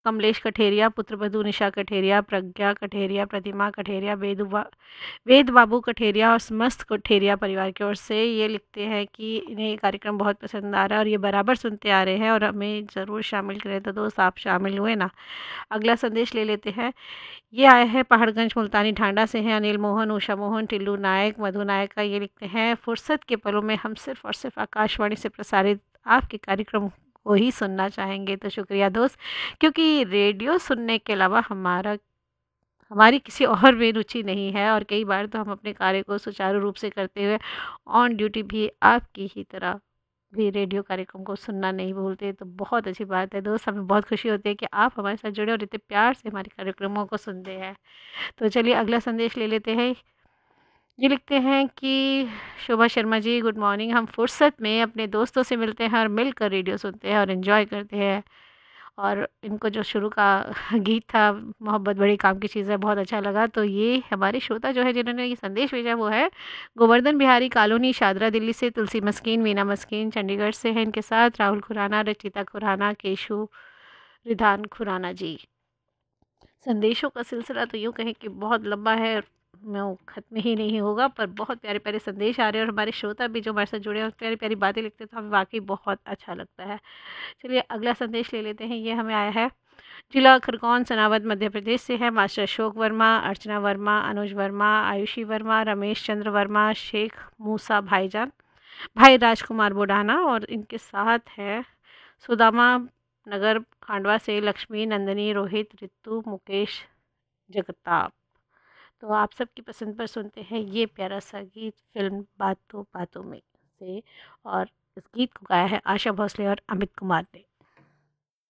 कमलेश कठेरिया, पुत्रवधू निशा कठेरिया, प्रज्ञा कठेरिया, प्रतिमा कठेरिया, वेद बाबू कठेरिया और समस्त कठेरिया परिवार की ओर से ये लिखते हैं कि इन्हें ये कार्यक्रम बहुत पसंद आ रहा है और ये बराबर सुनते आ रहे हैं और हमें ज़रूर शामिल करें। तो दोस्त, आप शामिल हुए ना? अगला संदेश ले लेते हैं। ये आए हैं पहाड़गंज मुल्तानी ढांडा से हैं अनिल मोहन, उषा मोहन, टिल्लू नायक, मधु नायक का। ये लिखते हैं, फुर्सत के पलों में हम सिर्फ और सिर्फ आकाशवाणी से प्रसारित आपके कार्यक्रम को ही सुनना चाहेंगे। तो शुक्रिया दोस्त, क्योंकि रेडियो सुनने के अलावा हमारी किसी और में रुचि नहीं है और कई बार तो हम अपने कार्य को सुचारू रूप से करते हुए ऑन ड्यूटी भी आपकी ही तरह भी रेडियो कार्यक्रम को सुनना नहीं भूलते। तो बहुत अच्छी बात है दोस्त, हमें बहुत खुशी होती है कि आप हमारे साथ जुड़े और इतने प्यार से हमारे कार्यक्रमों को सुनते हैं। तो चलिए अगला संदेश ले लेते हैं। ये लिखते हैं कि शोभा शर्मा जी, गुड मॉर्निंग। हम फुर्सत में अपने दोस्तों से मिलते हैं और मिलकर रेडियो सुनते हैं और एंजॉय करते हैं। और इनको जो शुरू का गीत था, मोहब्बत बड़ी काम की चीज़ है, बहुत अच्छा लगा। तो ये हमारे श्रोता जो है जिन्होंने ये संदेश भेजा वो है गोवर्धन बिहारी कॉलोनी, शादरा दिल्ली से तुलसी मस्कीन, मीना मस्कीन चंडीगढ़ से है। इनके साथ राहुल खुराना, रचिता खुराना, केशु रिधान खुराना जी। संदेशों का सिलसिला तो यूँ कहें कि बहुत लंबा है, मैं वो ख़त्म ही नहीं होगा, पर बहुत प्यारे-प्यारे संदेश आ रहे हैं और हमारे श्रोता भी जो हमारे साथ जुड़े हैं और प्यारी-प्यारी बातें लिखते हैं, तो हमें वाक़ई बहुत अच्छा लगता है। चलिए अगला संदेश ले लेते हैं। ये हमें आया है जिला खरगोन, सनावद, मध्य प्रदेश से है। मास्टर अशोक वर्मा, अर्चना वर्मा, अनुज वर्मा, आयुषी वर्मा, रमेश चंद्र वर्मा, शेख मूसा भाईजान, भाई राजकुमार बुढ़ाना और इनके साथ है सुदामा नगर खांडवा से लक्ष्मी, नंदिनी, रोहित, रितु, मुकेश, जगताप। तो आप सबकी पसंद पर सुनते हैं ये प्यारा सा गीत फ़िल्म बातों बातों में से। और इस गीत को गाया है आशा भोसले और अमित कुमार ने।